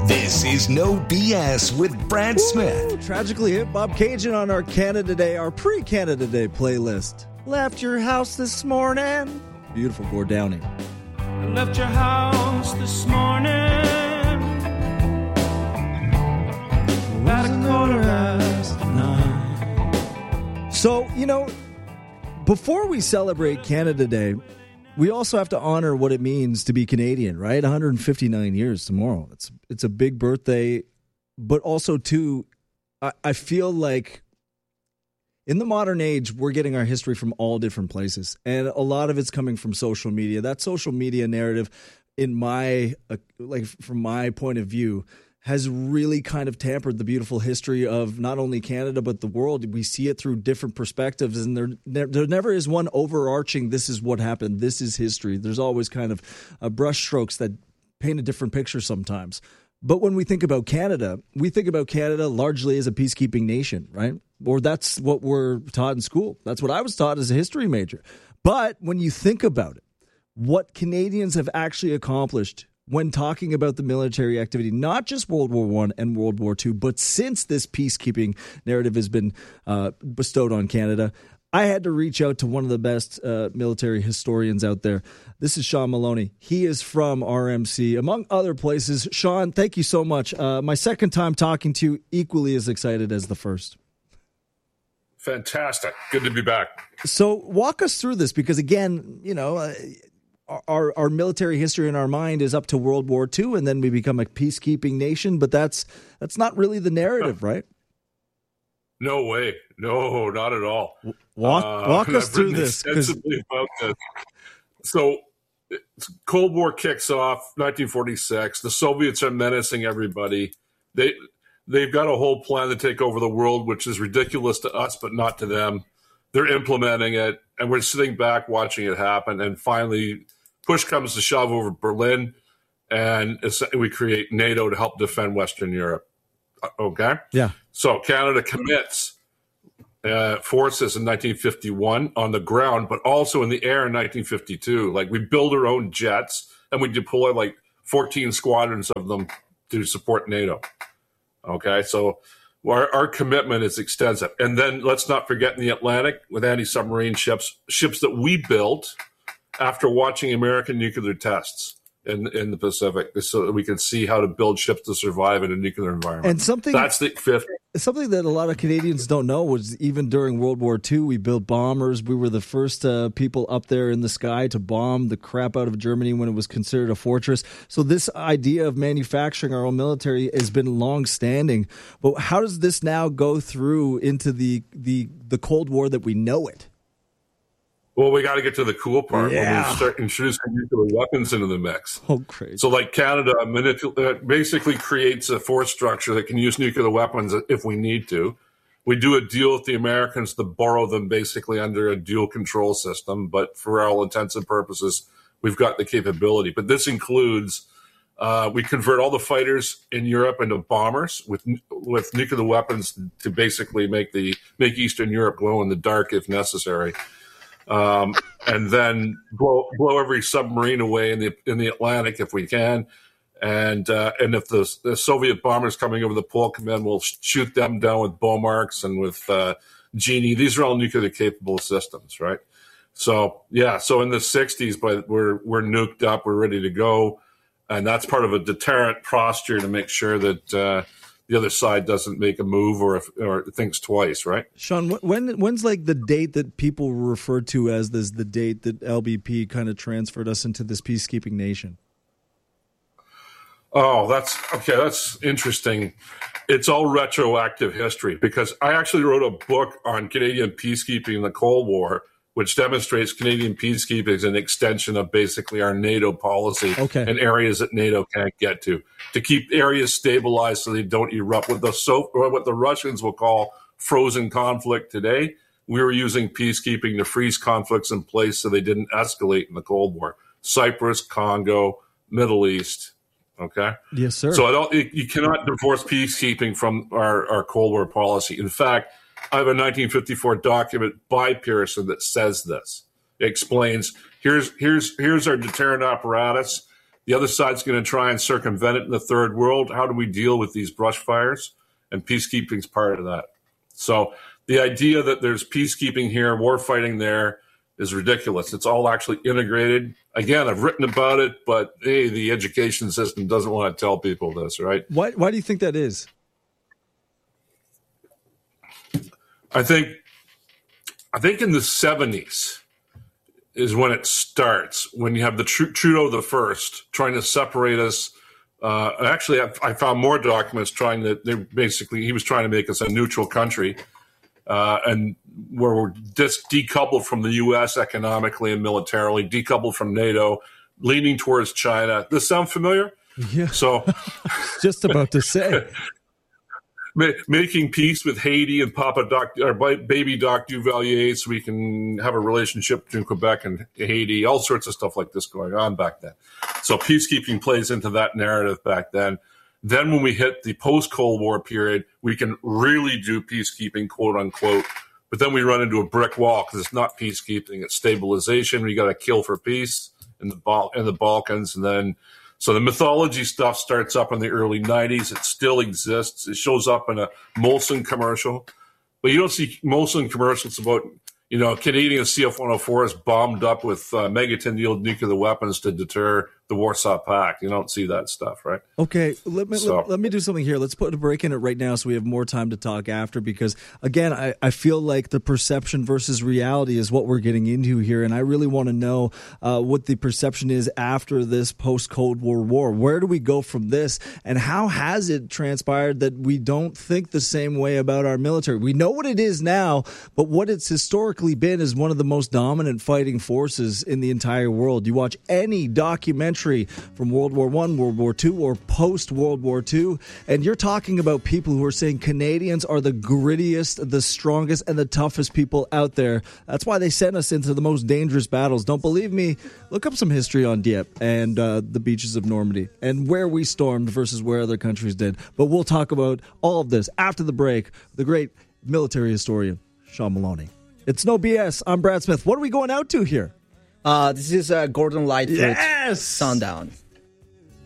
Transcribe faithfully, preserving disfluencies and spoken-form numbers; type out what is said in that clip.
This is No B S with Brad Smith. Ooh, tragically hit Bob Cajun on our Canada Day, our pre-Canada Day playlist. Left your house this morning. Beautiful, Gord Downing. I left your house this morning about a quarter past nine. So, you know, before we celebrate Canada Day, we also have to honor what it means to be Canadian, right? one hundred fifty-nine years tomorrow. It's it's a big birthday, but also, too, I, I feel like in the modern age, we're getting our history from all different places, and a lot of it's coming from social media. That social media narrative, in my uh, like from my point of view, has really kind of tampered the beautiful history of not only Canada but the world. We see it through different perspectives, and there there never is one overarching, this is what happened, this is history. There's always kind of uh, brush strokes that paint a different picture sometimes. But when we think about Canada, we think about Canada largely as a peacekeeping nation, right? Or that's what we're taught in school. That's what I was taught as a history major. But when you think about it, what Canadians have actually accomplished when talking about the military activity, not just World War One and World War Two, but since this peacekeeping narrative has been uh, bestowed on Canada, I had to reach out to one of the best uh, military historians out there. This is Sean Maloney. He is from R M C, among other places. Sean, thank you so much. Uh, my second time talking to you, equally as excited as the first. Fantastic. Good to be back. So walk us through this, because again, you know, uh, Our our military history in our mind is up to World War Two, and then we become a peacekeeping nation. But that's that's not really the narrative, right? No way, no, not at all. Walk uh, walk us I've through written this. Extensively about this. So, Cold War kicks off nineteen forty-six. The Soviets are menacing everybody. They they've got a whole plan to take over the world, which is ridiculous to us, but not to them. They're implementing it, and we're sitting back watching it happen. And finally, push comes to shove over Berlin, and we create NATO to help defend Western Europe. Okay? Yeah. So Canada commits uh, forces in nineteen fifty-one on the ground, but also in the air in nineteen fifty-two. Like, we build our own jets, and we deploy like fourteen squadrons of them to support NATO. Okay? So Our, our commitment is extensive. And then let's not forget in the Atlantic with anti-submarine ships, ships that we built after watching American nuclear tests in, in the Pacific, so that we can see how to build ships to survive in a nuclear environment. And something that's the fifth. Something that a lot of Canadians don't know was even during World War Two, we built bombers. We were the first uh, people up there in the sky to bomb the crap out of Germany when it was considered a fortress. So this idea of manufacturing our own military has been long-standing. But how does this now go through into the the, the Cold War that we know it? Well, we got to get to the cool part yeah. when we start introducing nuclear weapons into the mix. Oh, crazy. So, like, Canada manipul- uh, basically creates a force structure that can use nuclear weapons if we need to. We do a deal with the Americans to borrow them basically under a dual control system, but for all intents and purposes, we've got the capability. But this includes uh, we convert all the fighters in Europe into bombers with with nuclear weapons to basically make the make Eastern Europe glow in the dark if necessary. Um, and then blow blow every submarine away in the in the Atlantic if we can, and uh, and if the, the Soviet bombers coming over the Pole Command, we'll shoot them down with Bomarks and with uh, Genie. These are all nuclear capable systems, right? So yeah, so in the sixties, but we're we're nuked up, we're ready to go, and that's part of a deterrent posture to make sure that uh, the other side doesn't make a move or or thinks twice, right? Sean, when when's like the date that people refer to as this the date that L B P kind of transferred us into this peacekeeping nation? Oh, that's okay. That's interesting. It's all retroactive history because I actually wrote a book on Canadian peacekeeping in the Cold War, which demonstrates Canadian peacekeeping is an extension of basically our NATO policy okay. in areas that NATO can't get to, to keep areas stabilized so they don't erupt. What the so what the Russians will call frozen conflict today, we were using peacekeeping to freeze conflicts in place so they didn't escalate in the Cold War. Cyprus, Congo, Middle East. Okay. Yes, sir. So I don't. You cannot divorce peacekeeping from our, our Cold War policy. In fact, I have a nineteen fifty-four document by Pearson that says this. It explains here's here's here's our deterrent apparatus. The other side's going to try and circumvent it in the third world. How do we deal with these brush fires? And peacekeeping's part of that. So the idea that there's peacekeeping here, war fighting there, is ridiculous. It's all actually integrated. Again, I've written about it, but hey, the education system doesn't want to tell people this, right? Why, why do you think that is? I think, I think in the seventies is when it starts, when you have the Tr- Trudeau the first trying to separate us. Uh, actually, I, I found more documents trying to, they basically, he was trying to make us a neutral country. Uh, and where we're dis- decoupled from the U S economically and militarily, decoupled from NATO, leaning towards China. Does this sound familiar? Yeah. So, just about to say, ma- making peace with Haiti and Papa Doc or Baby Doc Duvalier, so we can have a relationship between Quebec and Haiti. All sorts of stuff like this going on back then. So peacekeeping plays into that narrative back then. Then when we hit the post-Cold War period, we can really do peacekeeping, quote unquote. But then we run into a brick wall because it's not peacekeeping; it's stabilization. We got to kill for peace in the Bal- in the Balkans, and then so the mythology stuff starts up in the early nineties. It still exists. It shows up in a Molson commercial, but you don't see Molson commercials about, you know, Canadian C F one oh four is bombed up with uh, megaton-yield nuclear weapons to deter the Warsaw Pact. You don't see that stuff, right? Okay, let me So- let, let me do something here. Let's put a break in it right now so we have more time to talk after, because, again, I, I feel like the perception versus reality is what we're getting into here, and I really want to know uh, what the perception is after this post-Cold War war. Where do we go from this, and how has it transpired that we don't think the same way about our military? We know what it is now, but what it's historically been is one of the most dominant fighting forces in the entire world. You watch any documentary from World War One, World War Two, or post-World War Two, and you're talking about people who are saying Canadians are the grittiest, the strongest, and the toughest people out there. That's why they sent us into the most dangerous battles. Don't believe me? Look up some history on Dieppe and uh, the beaches of Normandy and where we stormed versus where other countries did. But we'll talk about all of this after the break. The great military historian, Sean Maloney. It's No B S. I'm Brad Smith. What are we going out to here? Uh, this is uh, Gordon Lightfoot. Yes! Sundown.